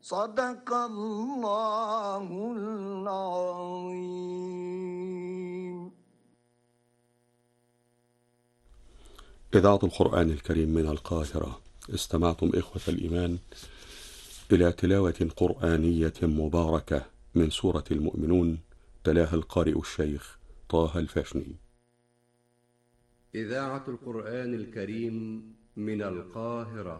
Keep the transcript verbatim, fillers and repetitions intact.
صدق الله العظيم. إذاعة القرآن الكريم من القاهرة. استمعتم إخوة الإيمان إلى تلاوة قرآنية مباركة من سورة المؤمنون، تلاها القارئ الشيخ طه الفاشني. إذاعة القرآن الكريم من القاهرة.